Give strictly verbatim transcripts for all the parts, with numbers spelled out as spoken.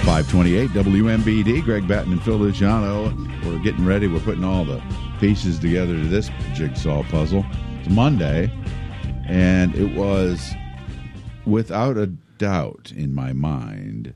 five twenty-eight W M B D. Greg Batten and Phil Luciano. We're getting ready. We're putting all the pieces together to this jigsaw puzzle. It's Monday, and it was, without a doubt in my mind,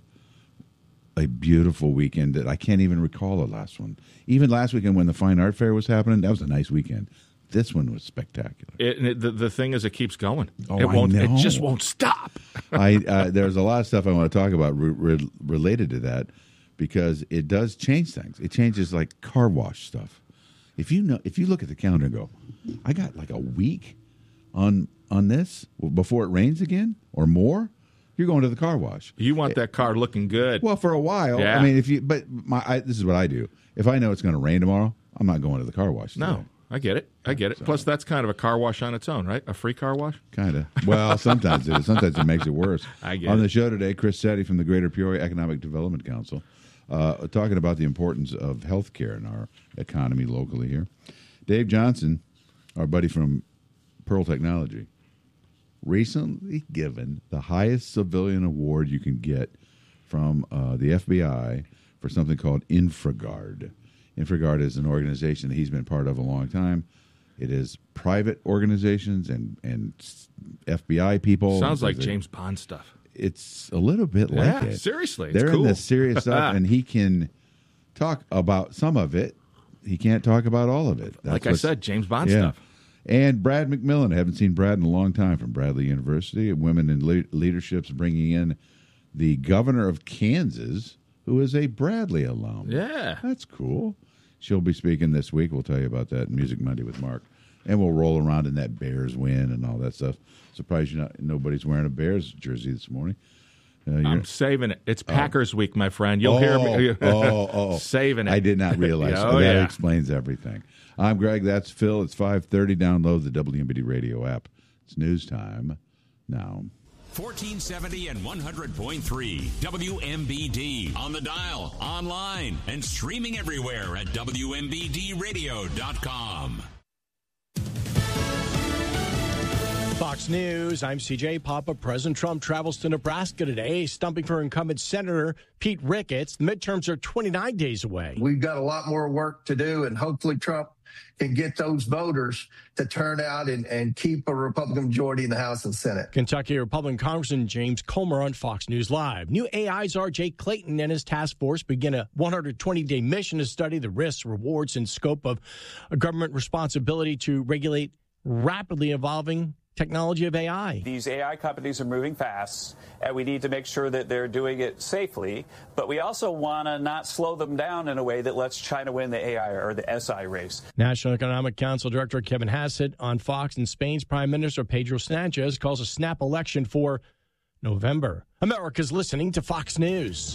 a beautiful weekend that I can't even recall the last one. Even last weekend when the Fine Art Fair was happening, that was a nice weekend. This one was spectacular. It, it, the, the thing is, it keeps going. Oh, it won't. I know. It just won't stop. I uh, there's a lot of stuff I want to talk about re- re- related to that, because it does change things. It changes like car wash stuff. If you know, if you look at the calendar and go, I got like a week on on this before it rains again or more, you're going to the car wash. You want that car looking good. Well, for a while. Yeah. I mean, if you but my I, this is what I do. If I know it's going to rain tomorrow, I'm not going to the car wash today. No. I get it. I get it. So. Plus, that's kind of a car wash on its own, right? A free car wash? Kind of. Well, sometimes it is. Sometimes it makes it worse. I get On it. the show today, Chris Setti from the Greater Peoria Economic Development Council, uh, talking about the importance of health care in our economy locally here. Dave Johnson, our buddy from Pearl Technology, recently given the highest civilian award you can get from uh, the F B I for something called InfraGard. InfraGard is an organization that he's been part of a long time. It is private organizations and, and F B I people. Sounds like They- James Bond stuff. It's a little bit like Yeah, it. seriously. It's They're cool. in the serious stuff, and he can talk about some of it. He can't talk about all of it. That's Like I what's- said, James Bond yeah. stuff. And Brad McMillan. I haven't seen Brad in a long time from Bradley University. Women in Le- Leadership's bringing in the governor of Kansas, who is a Bradley alum. Yeah. That's cool. She'll be speaking this week. We'll tell you about that in Music Monday with Mark. And we'll roll around in that Bears win and all that stuff. Surprised you not nobody's wearing a Bears jersey this morning. Uh, I'm saving it. It's Packers week, my friend. You'll oh, hear me. oh, oh. Saving it. I did not realize. Oh, that yeah. explains everything. I'm Greg. That's Phil. It's five thirty. Download the W M B D radio app. It's news time now. fourteen seventy and one hundred point three W M B D on the dial, online, and streaming everywhere at W M B D radio dot com. Fox News, I'm C J Papa. President Trump travels to Nebraska today, stumping for incumbent Senator Pete Ricketts. The midterms are twenty-nine days away. We've got a lot more work to do, and hopefully Trump can get those voters to turn out and, and keep a Republican majority in the House and Senate. Kentucky Republican Congressman James Comer on Fox News Live. New A I's R J Clayton and his task force begin a one hundred twenty day mission to study the risks, rewards, and scope of a government responsibility to regulate rapidly evolving technology of A I. These A I companies are moving fast, and we need to make sure that they're doing it safely, but we also want to not slow them down in a way that lets China win the A I or the S I race. National Economic Council Director Kevin Hassett on Fox, and Spain's Prime Minister Pedro Sanchez calls a snap election for November. America's listening to Fox News.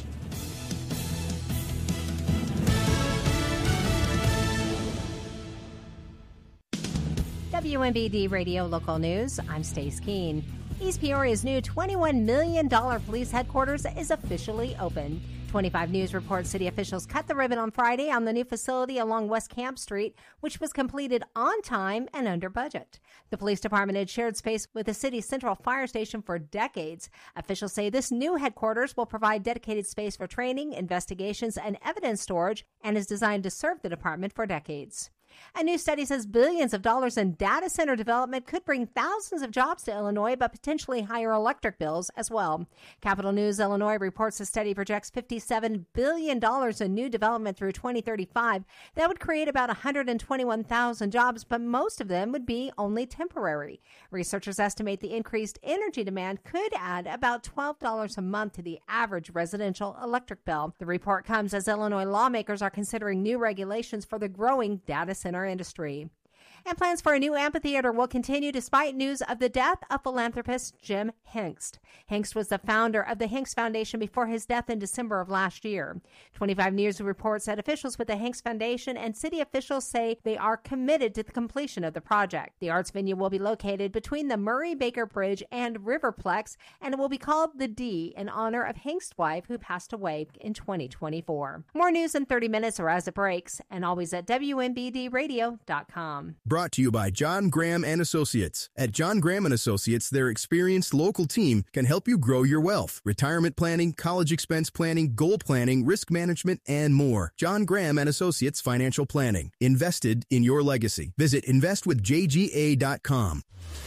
W M B D Radio Local News, I'm Stace Keene. East Peoria's new twenty-one million dollars police headquarters is officially open. twenty-five News reports city officials cut the ribbon on Friday on the new facility along West Camp Street, which was completed on time and under budget. The police department had shared space with the city's central fire station for decades. Officials say this new headquarters will provide dedicated space for training, investigations, and evidence storage, and is designed to serve the department for decades. A new study says billions of dollars in data center development could bring thousands of jobs to Illinois, but potentially higher electric bills as well. Capital News Illinois reports the study projects fifty-seven billion dollars in new development through twenty thirty-five. That would create about one hundred twenty-one thousand jobs, but most of them would be only temporary. Researchers estimate the increased energy demand could add about twelve dollars a month to the average residential electric bill. The report comes as Illinois lawmakers are considering new regulations for the growing data center industry. And plans for a new amphitheater will continue despite news of the death of philanthropist Jim Hengst. Hengst was the founder of the Hengst Foundation before his death in December of last year. twenty-five News reports that officials with the Hengst Foundation and city officials say they are committed to the completion of the project. The arts venue will be located between the Murray-Baker Bridge and Riverplex, and it will be called the D in honor of Hengst's wife, who passed away in twenty twenty-four. More news in thirty minutes or as it breaks, and always at W M B D radio dot com. com. Brought to you by John Graham and Associates. At John Graham and Associates, their experienced local team can help you grow your wealth. Retirement planning, college expense planning, goal planning, risk management, and more. John Graham and Associates Financial Planning. Invested in your legacy. Visit invest with j g a dot com.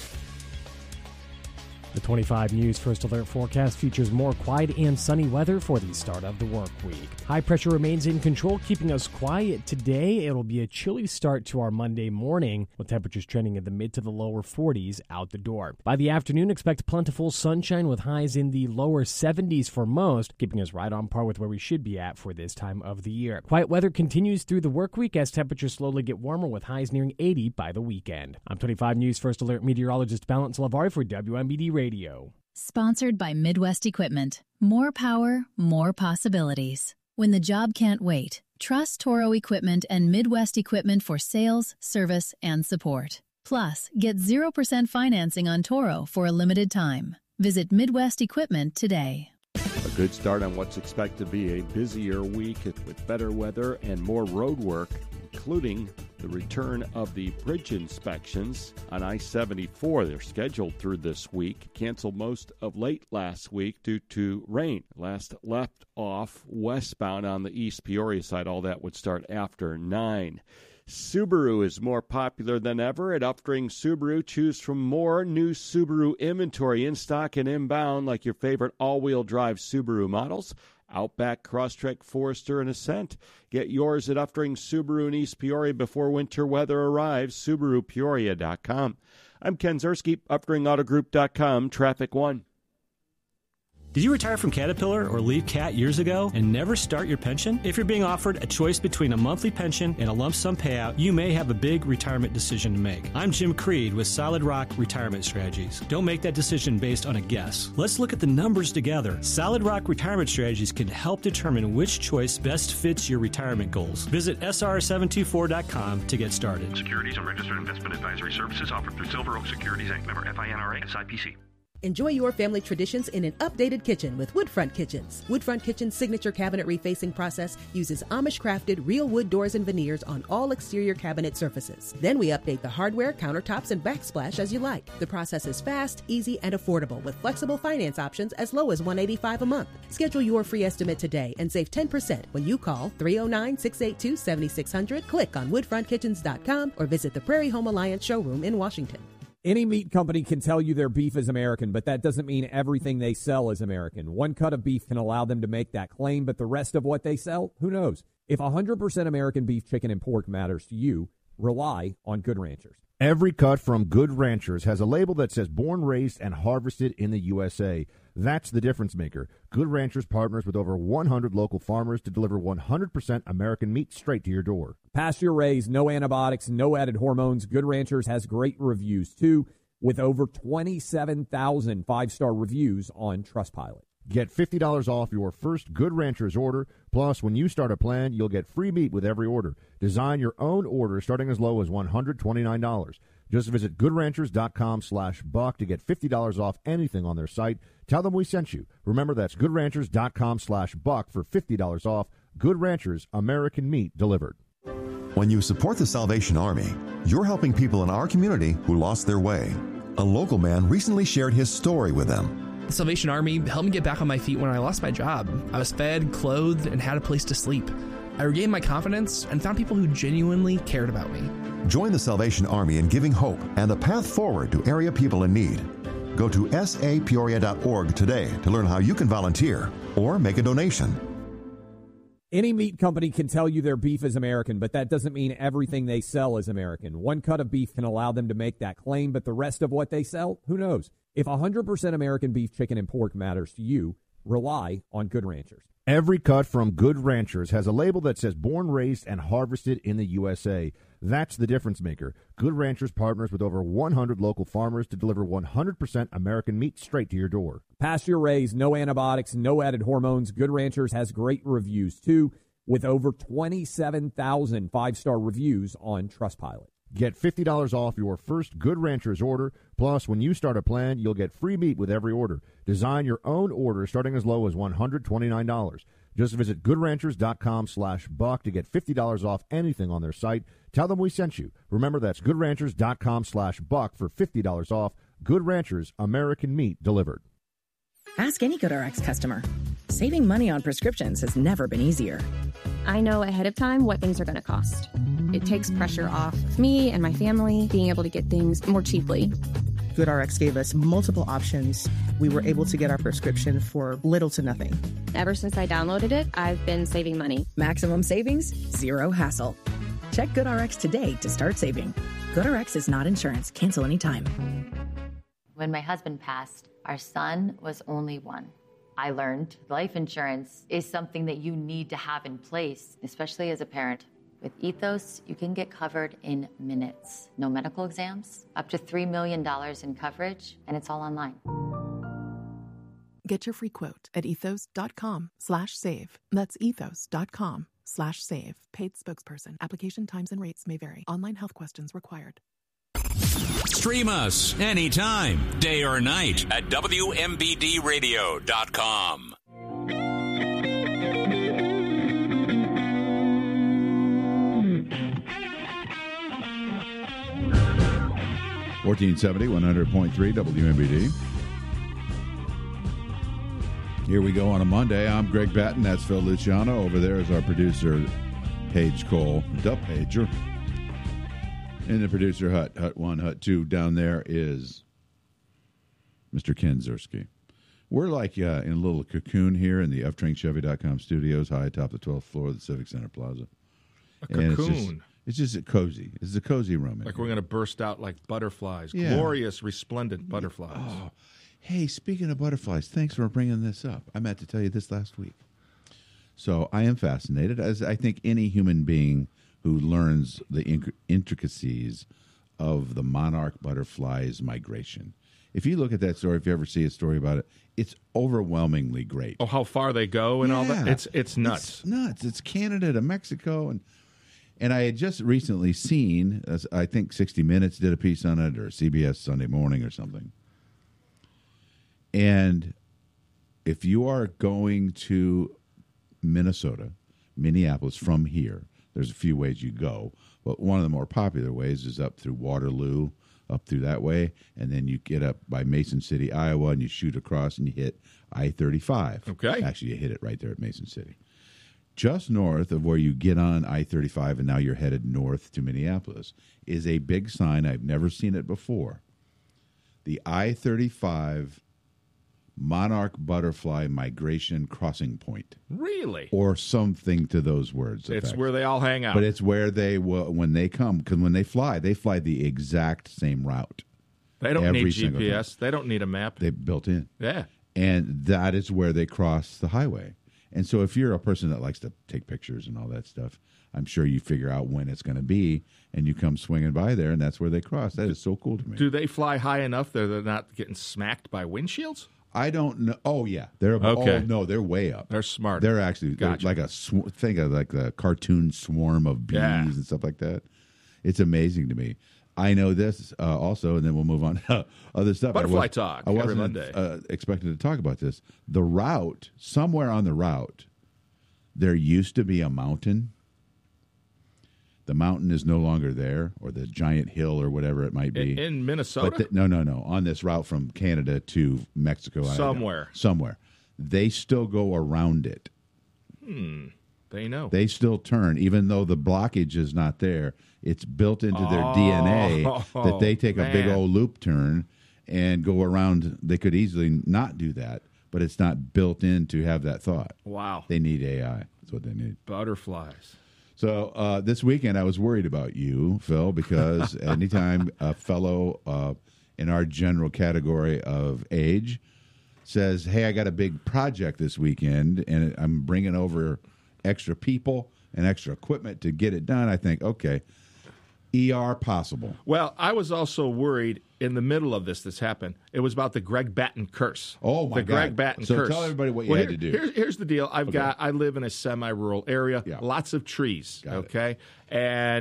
The twenty-five News First Alert forecast features more quiet and sunny weather for the start of the work week. High pressure remains in control, keeping us quiet today. It'll be a chilly start to our Monday morning, with temperatures trending in the mid to the lower forties out the door. By the afternoon, expect plentiful sunshine with highs in the lower seventies for most, keeping us right on par with where we should be at for this time of the year. Quiet weather continues through the work week as temperatures slowly get warmer, with highs nearing eighty by the weekend. I'm twenty-five News First Alert meteorologist Balance Lavari for W M B D Radio. Sponsored by Midwest Equipment. More power, more possibilities. When the job can't wait, trust Toro Equipment and Midwest Equipment for sales, service, and support. Plus, get zero percent financing on Toro for a limited time. Visit Midwest Equipment today. A good start on what's expected to be a busier week with better weather and more road work, including the return of the bridge inspections on I seventy-four. They're scheduled through this week. Canceled most of late last week due to rain. Last left off westbound on the East Peoria side. All that would start after nine. Subaru is more popular than ever. At Upstring Subaru, choose from more new Subaru inventory in stock and inbound, like your favorite all-wheel drive Subaru models. Outback, Crosstrek, Forester, and Ascent. Get yours at Upstring Subaru in East Peoria before winter weather arrives. Subaru Peoria dot com. I'm Ken Zerski, Upstring Auto Group dot com, Traffic One. Did you retire from Caterpillar or leave Cat years ago and never start your pension? If you're being offered a choice between a monthly pension and a lump sum payout, you may have a big retirement decision to make. I'm Jim Creed with Solid Rock Retirement Strategies. Don't make that decision based on a guess. Let's look at the numbers together. Solid Rock Retirement Strategies can help determine which choice best fits your retirement goals. Visit S R seven two four dot com to get started. Securities and registered investment advisory services offered through Silver Oak Securities Incorporated. Member F I N R A S I P C. Enjoy your family traditions in an updated kitchen with Woodfront Kitchens. Woodfront Kitchen's signature cabinet refacing process uses Amish-crafted real wood doors and veneers on all exterior cabinet surfaces. Then we update the hardware, countertops, and backsplash as you like. The process is fast, easy, and affordable with flexible finance options as low as one hundred eighty-five dollars a month. Schedule your free estimate today and save ten percent when you call three oh nine, six eight two, seven six zero zero, click on woodfront kitchens dot com, or visit the Prairie Home Alliance showroom in Washington. Any meat company can tell you their beef is American, but that doesn't mean everything they sell is American. One cut of beef can allow them to make that claim, but the rest of what they sell, who knows? If one hundred percent American beef, chicken, and pork matters to you, rely on Good Ranchers. Every cut from Good Ranchers has a label that says born, raised, and harvested in the U S A. That's the difference maker. Good Ranchers partners with over one hundred local farmers to deliver one hundred percent American meat straight to your door. Pasture raised, no antibiotics, no added hormones. Good Ranchers has great reviews, too, with over twenty-seven thousand five-star reviews on Trustpilot. Get fifty dollars off your first Good Ranchers order. Plus, when you start a plan, you'll get free meat with every order. Design your own order starting as low as one hundred twenty-nine dollars. Just visit good ranchers dot com slash buck to get fifty dollars off anything on their site. Tell them we sent you. Remember, that's good ranchers dot com slash buck for fifty dollars off. Good Ranchers, American meat delivered. When you support the Salvation Army, you're helping people in our community who lost their way. A local man recently shared his story with them. The Salvation Army helped me get back on my feet when I lost my job. I was fed, clothed, and had a place to sleep. I regained my confidence and found people who genuinely cared about me. Join the Salvation Army in giving hope and a path forward to area people in need. Go to S A Peoria dot org today to learn how you can volunteer or make a donation. Any meat company can tell you their beef is American, but that doesn't mean everything they sell is American. One cut of beef can allow them to make that claim, but the rest of what they sell, who knows? If one hundred percent American beef, chicken, and pork matters to you, rely on Good Ranchers. Every cut from Good Ranchers has a label that says born, raised, and harvested in the U S A. That's the difference maker. Good Ranchers partners with over one hundred local farmers to deliver one hundred percent American meat straight to your door. Pasture raised, no antibiotics, no added hormones. Good Ranchers has great reviews, too, with over twenty-seven thousand five-star reviews on Trustpilot. Get fifty dollars off your first Good Ranchers order. Plus, when you start a plan, you'll get free meat with every order. Design your own order starting as low as one hundred twenty-nine dollars. Just visit goodranchers.com slash buck to get fifty dollars off anything on their site. Tell them we sent you. Remember, that's goodranchers.com slash buck for fifty dollars off. Good Ranchers, American meat delivered. Ask any GoodRx customer. Saving money on prescriptions has never been easier. I know ahead of time what things are going to cost. It takes pressure off me and my family being able to get things more cheaply. GoodRx gave us multiple options. We were able to get our prescription for little to nothing. Ever since I downloaded it, I've been saving money. Maximum savings, zero hassle. Check GoodRx today to start saving. GoodRx is not insurance. Cancel anytime. When my husband passed, our son was only one. I learned life insurance is something that you need to have in place, especially as a parent. With Ethos, you can get covered in minutes. No medical exams, up to three million dollars in coverage, and it's all online. Get your free quote at ethos.com slash save. That's ethos.com slash save. Paid spokesperson. Application times and rates may vary. Online health questions required. Stream us anytime, day or night, at W M B D radio dot com. fourteen seventy, one hundred point three W M B D. Here we go on a Monday. I'm Greg Batten. That's Phil Luciano. Over there is our producer, Paige Cole, the Pager. In the producer hut, hut one, hut two, down there is Mister Ken Zerski. We're like uh, in a little cocoon here in the F Train Chevy dot com studios, high atop the twelfth floor of the Civic Center Plaza. A And cocoon. It's just, it's just a cozy. It's a cozy room. in Like here. we're going to burst out like butterflies, Yeah. glorious, resplendent butterflies. Oh, hey, speaking of butterflies, thanks for bringing this up. I meant to tell you this last week. So I am fascinated, as I think any human being who learns the inc- intricacies of the monarch butterfly's migration. If you look at that story, if you ever see a story about it, it's overwhelmingly great. Oh, how far they go and all that? Yeah. It's it's nuts. It's nuts. It's Canada to Mexico. And and I had just recently seen, as I think sixty minutes did a piece on it, or C B S Sunday Morning or something. And if you are going to Minnesota, Minneapolis from here, there's a few ways you go. But one of the more popular ways is up through Waterloo, up through that way, and then you get up by Mason City, Iowa, and you shoot across and you hit I thirty-five. Okay. Actually, you hit it right there at Mason City. Just north of where you get on I thirty-five and now you're headed north to Minneapolis is a big sign. I've never seen it before. The I thirty-five Monarch Butterfly Migration Crossing Point. Really? Or something to those words. It's effect. where they all hang out. But it's where they will, when they come, because when they fly, they fly the exact same route. They don't every need single G P S. time. They don't need a map. They built in. Yeah. And that is where they cross the highway. And so if you're a person that likes to take pictures and all that stuff, I'm sure you figure out when it's going to be, and you come swinging by there, and that's where they cross. That is so cool to me. Do they fly high enough that they're not getting smacked by windshields? I don't know. Oh, yeah. They're Okay. Oh, no, they're way up. They're smart. They're actually they're Gotcha. like a sw- think of like the cartoon swarm of bees Yeah. and stuff like that. It's amazing to me. I know this uh, also, and then we'll move on to other stuff. I Butterfly was- talk I every wasn't Monday. Uh, expecting to talk about this. The route, somewhere on the route, there used to be a mountain. The mountain is no longer there, or the giant hill, or whatever it might be. In, in Minnesota? But th- no, no, no. On this route from Canada to Mexico, I don't know. Somewhere. somewhere, they still go around it. Hmm. They know. They still turn, even though the blockage is not there. It's built into their D N A Oh, that they take a big man. old loop turn and go around. They could easily not do that, but it's not built in to have that thought. Wow. They need A I. That's what they need. Butterflies. So uh, this weekend, I was worried about you, Phil, because anytime a fellow uh, in our general category of age says, hey, I got a big project this weekend, and I'm bringing over extra people and extra equipment to get it done, I think, okay, E R possible. Well, I was also worried in the middle of this. This happened. It was about the Greg Batten curse. Oh, my the God. Greg Batten So curse. tell everybody what you Well, had here- to do. Here's, here's the deal. I've Okay. got. I live in a semi-rural area. Yeah. Lots of trees. Got it. okay, and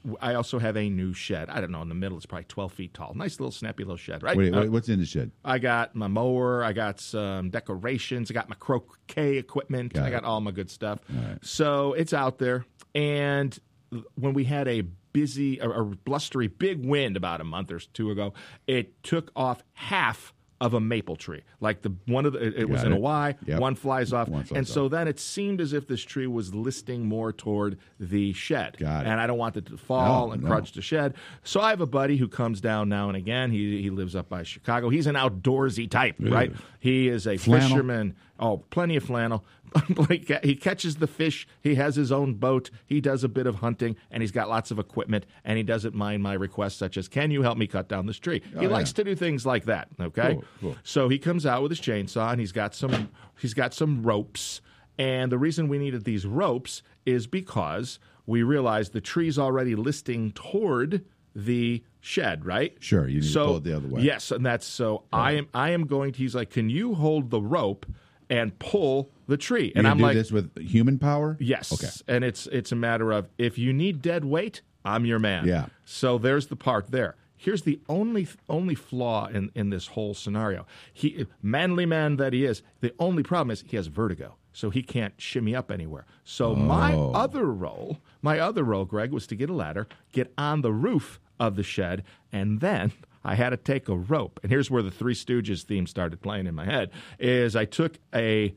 I also have a new shed. I don't know, in the middle, it's probably twelve feet tall. Nice little snappy little shed, right? Wait, Uh, wait, what's in the shed? I got my mower. I got some decorations. I got my croquet equipment. Got I it. got all my good stuff. All right. So it's out there. And when we had a busy, a, a blustery, big wind about a month or two ago, it took off half of a maple tree. Like the one of the, it, it was Got in a it. Y, Yep. one flies off. One flies and so off. then it seemed as if this tree was listing more toward the shed. Got it. And I don't want it to fall No, and no. crunch the shed. So I have a buddy who comes down now and again. He he lives up by Chicago. He's an outdoorsy type, Yeah. right? He is a Flannel. fisherman. Oh, plenty of flannel. Like, he catches the fish. He has his own boat. He does a bit of hunting, and he's got lots of equipment, and he doesn't mind my requests such as, can you help me cut down this tree? Oh, he yeah. likes to do things like that, okay? Cool, cool. So he comes out with his chainsaw, and he's got some he's got some ropes. And the reason we needed these ropes is because we realized the tree's already listing toward the shed, right? Sure, you need to so, pull it the other way. Yes, and that's so I am I am going to, he's like, can you hold the rope and pull the tree? You And gonna I'm do like, this with human power? yes. Okay. And it's it's a matter of, if you need dead weight, I'm your man. Yeah. So there's the part there. Here's the only only flaw in, in this whole scenario. He, manly man that he is, the only problem is he has vertigo, so he can't shimmy up anywhere. So my Oh. other role, my other role, Greg, was to get a ladder, get on the roof of the shed, and then I had to take a rope. And here's where the Three Stooges theme started playing in my head, is I took a,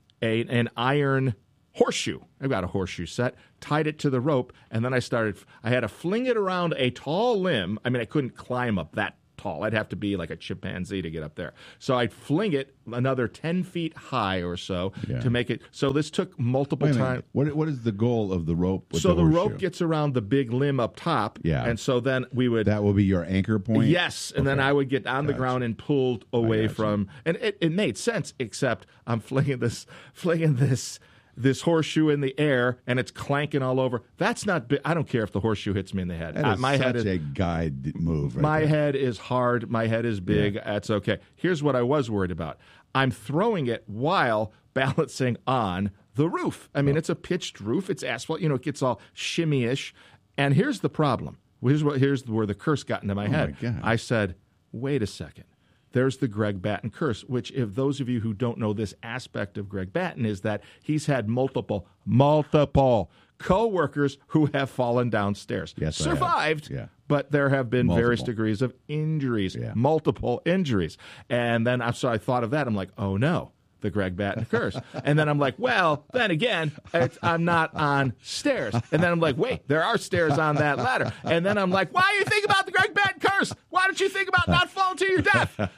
a an iron horseshoe. I've got a horseshoe set, tied it to the rope, and then I started, I had to fling it around a tall limb. I mean, I couldn't climb up that tall. I'd have to be like a chimpanzee to get up there. So I'd fling it another ten feet high or so Yeah. to make it. So this took multiple Wait a minute. times. What, what is the goal of the rope with So the, the, rope horseshoe? gets around the big limb up top. Yeah. And so then we would. That will be your anchor point? Yes, and then Okay. I would get on the Gotcha. ground and pulled away gotcha. from, and it, it made sense. Except I'm flinging this, flinging this, this horseshoe in the air, and it's clanking all over. That's not. bi- I don't care if the horseshoe hits me in the head. That Uh, is my such head is a guide move. Right my there. head is hard. My head is big. That's okay. Here's what I was worried about. I'm throwing it while balancing on the roof. I mean, it's a pitched roof. It's asphalt. You know, it gets all shimmy-ish. And here's the problem. Here's what. Here's where the curse got into my Oh, head. my God. I said, wait a second. There's the Greg Batten curse, which, if those of you who don't know this aspect of Greg Batten, is that he's had multiple, multiple co-workers who have fallen downstairs. Yes, I have. Survived, Yeah. but there have been various Multiple. degrees of injuries, Yeah. multiple injuries. And then I, so I thought of that. I'm like, oh no, the Greg Batten curse. And then I'm like, well, then again, it's, I'm not on stairs. And then I'm like, wait, there are stairs on that ladder. And then I'm like, why do you think about the Greg Batten curse? Why don't you think about not falling to your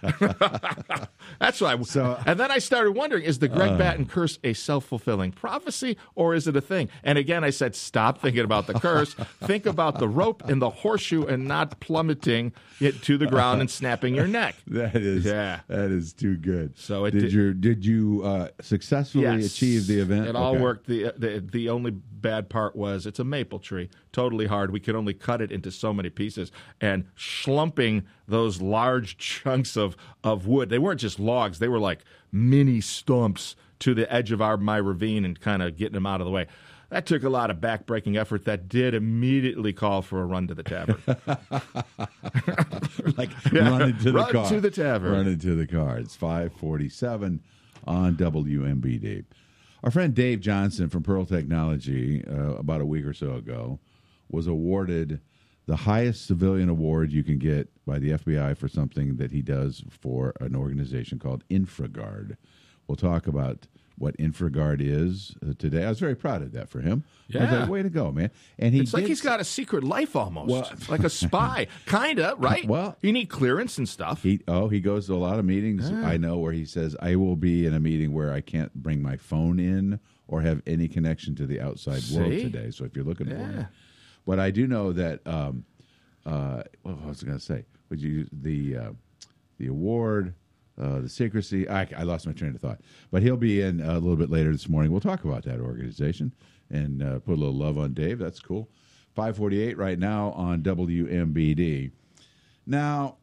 death? That's why. I, So- and then I started wondering, is the Greg Uh. Batten curse a self-fulfilling prophecy, or is it a thing? And again, I said, stop thinking about the curse. Think about the rope and the horseshoe and not plummeting it to the ground and snapping your neck. That is Yeah. that is too good. So it did, did- you did you uh, successfully Yes. achieve the event? It all Okay. worked. The, the the only bad part was it's a maple tree, totally hard. We could only cut it into so many pieces, and schlumping those large chunks of, of wood. They weren't just logs; they were like mini stumps to the edge of our my ravine and kind of getting them out of the way. That took a lot of back-breaking effort. That did immediately call for a run to the tavern. like Yeah. run into the Run car. to the tavern. Run into the car. It's five forty-seven on W M B D. Our friend Dave Johnson from Pearl Technology, uh, about a week or so ago, was awarded the highest civilian award you can get by the F B I for something that he does for an organization called InfraGard. We'll talk about what InfraGard is uh, today. I was very proud of that for him. I was Yeah. like, way to go, man. And he It's like did he's got a secret life almost, like a spy, kind of, right? Well, you need clearance and stuff. He oh he goes to a lot of meetings. Yeah. I know where he says I will be in a meeting where I can't bring my phone in or have any connection to the outside world See? today. So if you're looking for Yeah. me, but I do know that. Um, uh, what was I going to say? Would you the uh, the award? Uh, the secrecy. I, I lost my train of thought. But he'll be in a little bit later this morning. We'll talk about that organization and uh, put a little love on Dave. That's cool. five forty-eight right now on W M B D. Now,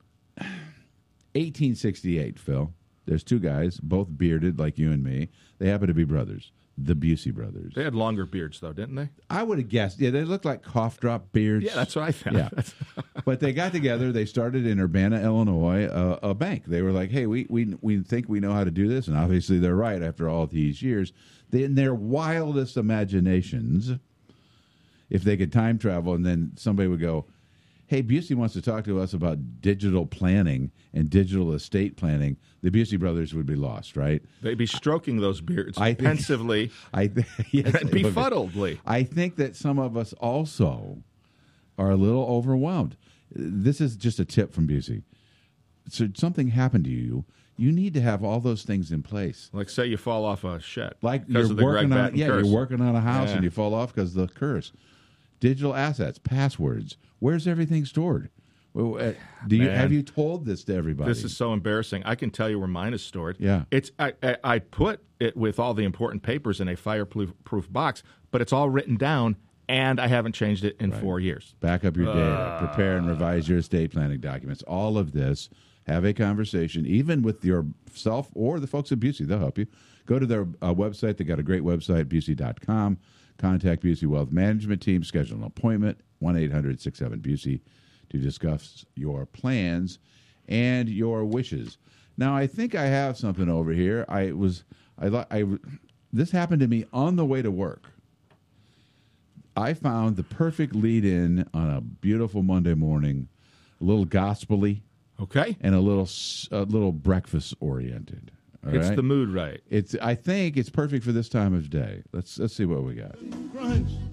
eighteen sixty-eight, Phil. There's two guys, both bearded like you and me. They happen to be brothers. the Busey brothers. They had longer beards, though, didn't they? I would have guessed. Yeah, they looked like cough drop beards. Yeah, that's what I thought. Yeah. But they got together. They started in Urbana, Illinois, uh, a bank. They were like, hey, we, we we think we know how to do this. And obviously they're right after all these years. They, in their wildest imaginations, if they could time travel and then somebody would go, hey, Busey wants to talk to us about digital planning and digital estate planning, the Busey brothers would be lost, right? They'd be stroking those beards I think, pensively I th- yes, and befuddledly. I think that some of us also are a little overwhelmed. This is just a tip from Busey. So something happened to you, you need to have all those things in place. Like, say you fall off a shed. Like because you're of the working Greg on, Batten yeah, curse. you're working on a house Yeah. and you fall off because of the curse. Digital assets, passwords. Where's everything stored? Well, uh, do you Man. have you told this to everybody? This is so embarrassing. I can tell you where mine is stored. Yeah. It's I, I, I put it with all the important papers in a fireproof proof box, but it's all written down, and I haven't changed it in four years. Back up your data. Uh, Prepare and revise your estate planning documents. All of this. Have a conversation, even with yourself or the folks at Busey. They'll help you. Go to their uh, website. They got a great website, busey dot com. Contact Busey Wealth Management Team. Schedule an appointment, one eight hundred six seven Busey, to discuss your plans and your wishes. Now, I think I have something over here. I was, I, li- I, this happened to me on the way to work. I found the perfect lead-in on a beautiful Monday morning, a little gospel-y. Okay. And a little a little breakfast oriented. All It's right? the mood right. It's I think it's perfect for this time of day. Let's let's see what we got.